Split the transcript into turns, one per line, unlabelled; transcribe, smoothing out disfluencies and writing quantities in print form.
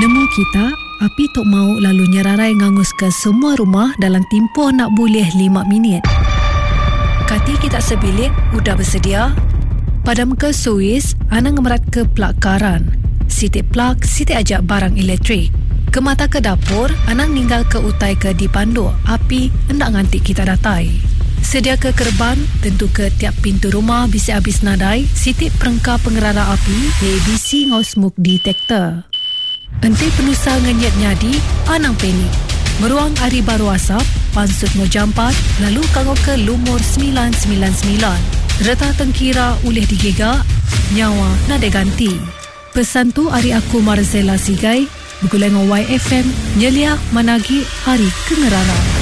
Nemu kita, api tok mau lalu nyerarai ngangus ke semua rumah dalam tempoh nak boleh 5 minit. Kati kita sebilik, udah bersedia? Padam ke Suis, anang ngemerat ke plug karan. Sitik plug, sitik ajak barang elektrik. Ke mata ke dapur, anang ninggal ke utai ke dipandu. Api hendak ngantik kita datai. Sedia ke kerban, tentu ke tiap pintu rumah bisa habis nadai. Sitik perengkap pengerara api, ABC ngau smoke detector. Enti penusa ngenyet nyadi, anang penik. Meruang hari baru asap, pansut mau jampat, lalu kangau ke lumur 999. Reta tengkira ulih digegak, nyawa nade ganti. Pesan tu hari aku Marzella Sigai, bergulai dengan YFM, nyelia managi hari kengerara.